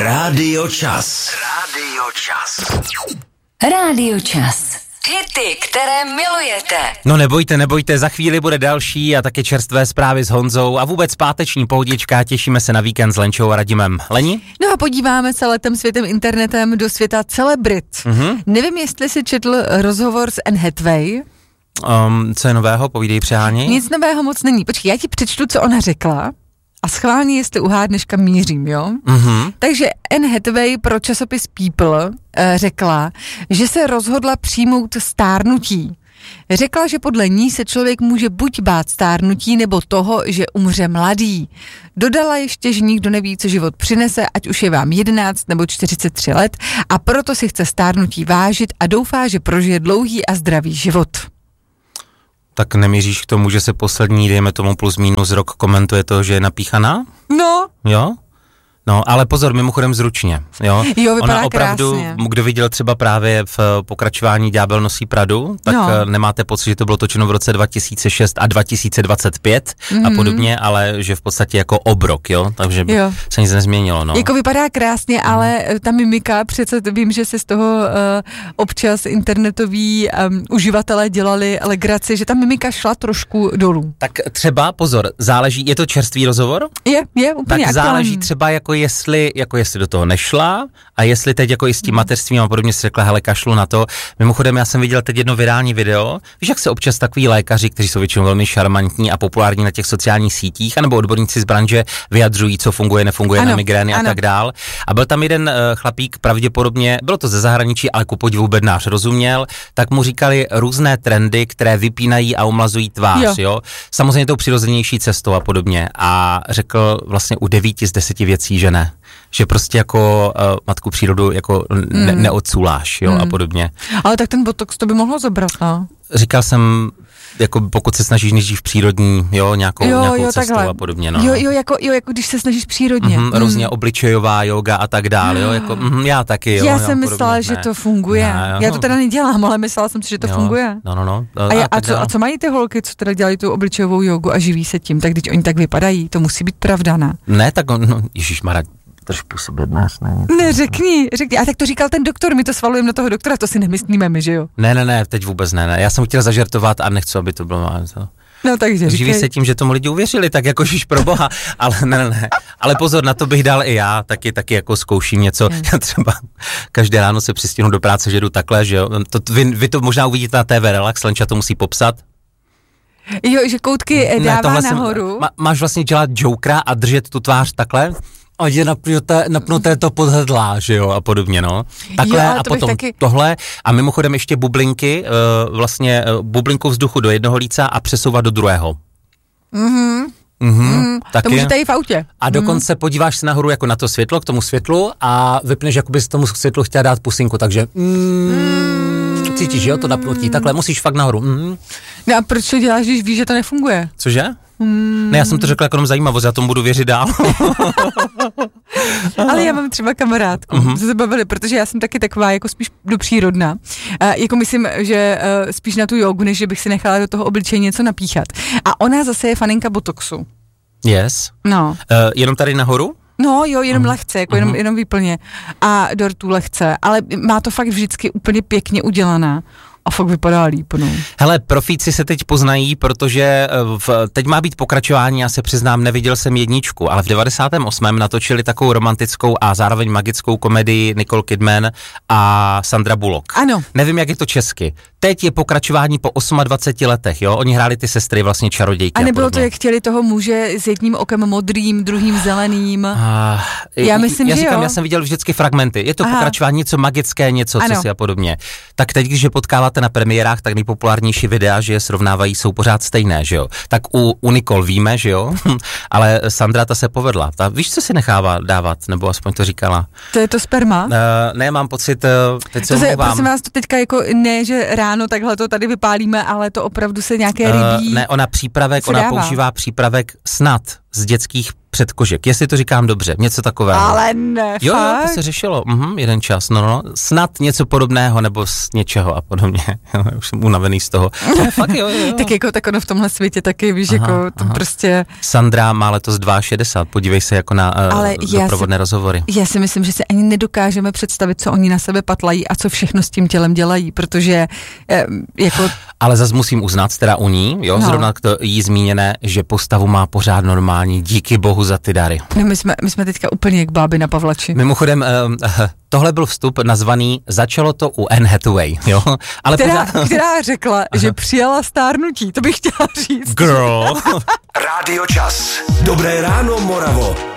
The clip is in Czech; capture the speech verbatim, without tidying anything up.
Rádio Čas. Rádio Čas. Rádio Čas. Hity, které milujete. No nebojte, nebojte, za chvíli bude další a také čerstvé zprávy s Honzou a vůbec páteční pohodička, těšíme se na víkend s Lenčou a Radimem. Leni? No a podíváme se letem světem internetem do světa celebrit. Mm-hmm. Nevím, jestli si četl rozhovor s Anne Hathaway. Um, co je nového, povídej přeháněj. Nic nového moc není. Počkej, já ti přečtu, co ona řekla a schválně, jestli uhádneš, kam mířím, jo? Mm-hmm. Takže Anne Hathaway pro časopis People uh, řekla, že se rozhodla přijmout stárnutí. Řekla, že podle ní se člověk může buď bát stárnutí, nebo toho, že umře mladý. Dodala ještě, že nikdo neví, co život přinese, ať už je vám jedenáct nebo čtyřicet tři let, a proto si chce stárnutí vážit a doufá, že prožije dlouhý a zdravý život. Tak nemíříš k tomu, že se poslední, dejme tomu plus minus rok, komentuje to, že je napíchaná? No. Jo? No, ale pozor, mimochodem zručně, jo? Jo, vypadá Ona opravdu, krásně. Kdo viděl třeba právě v pokračování Ďábel nosí Pradu, tak no. Nemáte pocit, že to bylo točeno v roce dva tisíce šest a dva tisíce dvacet pět mm-hmm. a podobně, ale že v podstatě jako obrok, jo? Takže jo. Se nic nezměnilo, no. Jako vypadá krásně, mm. ale ta mimika, přece vím, že se z toho uh, občas internetoví um, uživatelé dělali legraci, že ta mimika šla trošku dolů. Tak třeba, pozor, záleží, je to čerstvý rozhovor? Je, je úplně. Tak záleží třeba jako jestli, jako jestli do toho nešla a jestli teď jako i s tím mateřstvím a podobně si řekla, hele, kašlu na to. Mimochodem, já jsem viděl teď jedno virální video, víš, jak se občas takový lékaři, kteří jsou většinou velmi šarmantní a populární na těch sociálních sítích, anebo odborníci z branže vyjadřují, co funguje, nefunguje ano, na migrény ano. a tak dál. A byl tam jeden uh, chlapík, pravděpodobně, bylo to ze zahraničí, ale ku podivu bednář rozuměl, tak mu říkali různé trendy, které vypínají a omlazují tvář, jo. jo? Samozřejmě tou přirozenější cestou a podobně. A řekl vlastně u devíti z deseti věcí, že ne. Že prostě jako uh, matku přírodu jako ne- mm. neodculáš, jo, mm. a podobně. Ale tak ten botox to by mohlo zabrat, no? Říkal jsem, jako pokud se snažíš nejdřív přírodní, jo, nějakou, jo, nějakou jo, cestou takhle. A podobně, no. Jo, jo, jako, jo, jako když se snažíš přírodně. Mm-hmm, mm. Různě obličejová yoga a tak dále, jo, jako mm, já taky, jo. Já jo, jsem myslela, ne. že to funguje. Ne, jo, já to teda nedělám, ale myslela jsem si, že to jo, funguje. No, no, no. A, já, a, co, a co mají ty holky, co teda dělají tu obličejovou jogu a živí se tím, tak když oni tak vypadají, to musí být pravda, ne? Ne, tak no, ježišmarja. Trošku sobě dnes, ne? Ne, řekni, řekni. A tak to říkal ten doktor, my to svalujeme na toho doktora, to si nemyslíme my, že jo? Ne, ne, ne, teď vůbec ne, ne. Já jsem chtěl zažertovat a nechci, aby to bylo. To... No takže Živí říkej. se tím, že tomu lidi uvěřili, tak jako žiž pro boha, ale ne, ne, ne. Ale pozor, na to bych dal i já, taky, taky jako zkouším něco. Hmm. Já třeba každé ráno se přistihnu do práce, že jdu takhle, že jo. To, vy, vy to možná uvidíte na T V Relax, Lenča to musí popsat. Jo, že koutky dává ne, nahoru. Jsem, má, máš vlastně dělat jokera a držet tu tvář takhle? A je napnuté, napnuté to podhrdlá, že jo, a podobně, no. Takhle jo, a potom taky... tohle a mimochodem ještě bublinky, uh, vlastně uh, bublinku vzduchu do jednoho líca a přesouvat do druhého. Mhm. Mhm, mm, to můžete i v autě. A dokonce mm. podíváš se nahoru jako na to světlo, k tomu světlu a vypneš, jako bys tomu světlu chtěla dát pusinku, takže mm, mm. cítíš, jo, to napnutí, takhle musíš fakt nahoru. Mm. No a proč to děláš, když víš, že to nefunguje? Cože? Hmm. Ne, já jsem to řekla jako jenom zajímavost, já tomu budu věřit dál. Ale já mám třeba kamarádku, uh-huh. se bavili, protože já jsem taky taková jako spíš do přírodna. Uh, jako myslím, že uh, spíš na tu jogu, než že bych si nechala do toho obličeje něco napíchat. A ona zase je faninka botoxu. Yes. No. Uh, jenom tady nahoru? No jo, jenom uh-huh. lehce, jako uh-huh. jenom, jenom výplně. A do rtů lehce, ale má to fakt vždycky úplně pěkně udělaná. A fakt vypadá líp, no. Hele, profíci se teď poznají, protože v, teď má být pokračování, já se přiznám, neviděl jsem jedničku, ale v devadesátém osmém natočili takovou romantickou a zároveň magickou komedii Nicole Kidman a Sandra Bullock. Ano. Nevím, jak je to česky. Teď je pokračování po dvaceti osmi letech, jo? Oni hráli ty sestry vlastně čarodějky. A nebylo a to, jak chtěli toho muže s jedním okem modrým, druhým zeleným? A, já myslím, já že říkám, jo. Já jsem viděl vždycky fragmenty. Je to Aha. pokračování něco magické, něco, ano. co si a podobně. Tak teď, když je potkáváte na premiérách, tak nejpopulárnější videa, že je srovnávají, jsou pořád stejné, že jo. Tak u, u Nicole víme, že jo, ale Sandra ta se povedla. Ta, víš, co si nechává dávat, nebo aspoň to říkala? To je to sperma? Uh, ne, mám pocit, teď se to omlouvám. Prosím vás, to teďka jako ne, že ráno takhle to tady vypálíme, ale to opravdu se nějaké rybí... Uh, ne, ona přípravek, ona používá přípravek snad z dětských předkožek, jestli to říkám dobře, něco takového. Ale ne, Jo, jo, fakt? to se řešilo, mhm, jeden čas, no, no, snad něco podobného, nebo z něčeho a podobně, už jsem unavený z toho. Ale fakt jo, jo, jo. Tak jako tak ono v tomhle světě taky, víš, Aha, jako to aha. prostě... Sandra má letos šedesát dva, podívej se jako na uh, Ale já doprovodné si- rozhovory. Já si myslím, že si ani nedokážeme představit, co oni na sebe patlají a co všechno s tím tělem dělají, protože eh, jako... Ale zas musím uznat, teda u ní, jo, No. zrovna to jí zmíněné, že postavu má pořád normální, díky bohu za ty dary. No my jsme, my jsme teďka úplně jak báby na Pavlači. Mimochodem, uh, tohle byl vstup nazvaný, začalo to u Anne Hathaway, jo, ale Která, pořád... která řekla, že přijala stárnutí, to bych chtěla říct. Girl. Rádio Čas. Dobré ráno, Moravo.